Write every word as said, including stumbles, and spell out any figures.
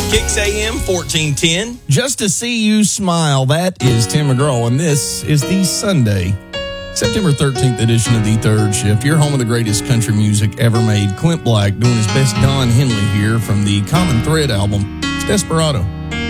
Kicks A M fourteen ten. Just to see you smile. That is Tim McGraw, and this is the Sunday, September thirteenth edition of The Third Shift. Your home of the greatest country music ever made. Clint Black doing his best Don Henley here from the Common Thread album. It's Desperado.